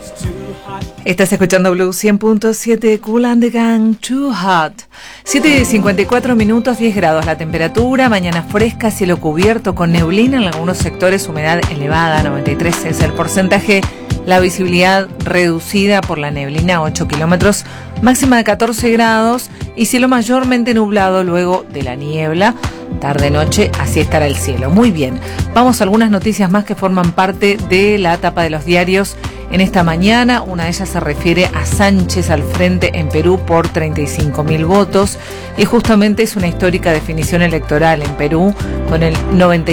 Estás escuchando Blue 100.7, Kool and the Gang, Too Hot. 7:54 minutos, 10 grados la temperatura, mañana fresca, cielo cubierto con neblina en algunos sectores, humedad elevada, 93 es el porcentaje, la visibilidad reducida por la neblina, 8 kilómetros, máxima de 14 grados y cielo mayormente nublado luego de la niebla. Tarde-noche, así estará el cielo. Muy bien, vamos a algunas noticias más que forman parte de la tapa de los diarios en esta mañana. Una de ellas se refiere a Sánchez al frente en Perú por 35.000 votos y justamente es una histórica definición electoral en Perú con el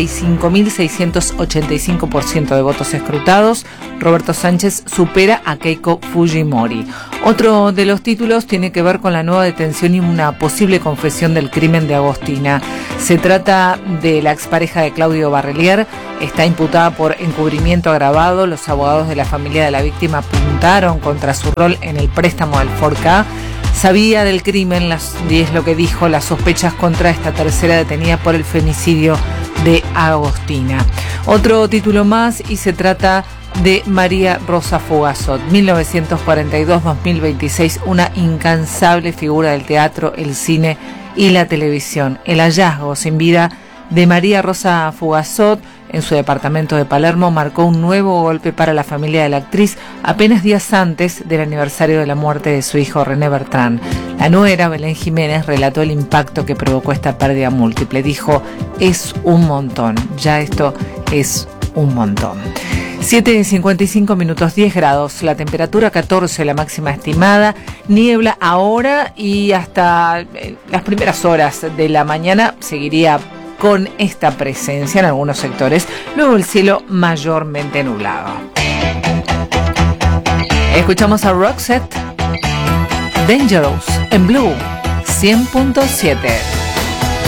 95.685% de votos escrutados. Roberto Sánchez supera a Keiko Fujimori. Otro de los títulos tiene que ver con la nueva detención y una posible confesión del crimen de Agostina. Se trata de la expareja de Claudio Barrelier, está imputada por encubrimiento agravado. Los abogados de la familia de la víctima apuntaron contra su rol en el préstamo del Forca. Sabía del crimen, y es lo que dijo, las sospechas contra esta tercera detenida por el femicidio de Agostina. Otro título más y se trata de María Rosa Fugazot, 1942-2026, una incansable figura del teatro, el cine y la televisión. El hallazgo sin vida de María Rosa Fugazot en su departamento de Palermo marcó un nuevo golpe para la familia de la actriz apenas días antes del aniversario de la muerte de su hijo René Bertrán. La nuera, Belén Jiménez, relató el impacto que provocó esta pérdida múltiple. Dijo, es un montón, ya esto es un montón. 7:55 minutos, 10 grados, la temperatura 14, la máxima estimada, niebla ahora y hasta las primeras horas de la mañana seguiría con esta presencia en algunos sectores, luego el cielo mayormente nublado. Escuchamos a Roxette, Dangerous, en Blue 100.7.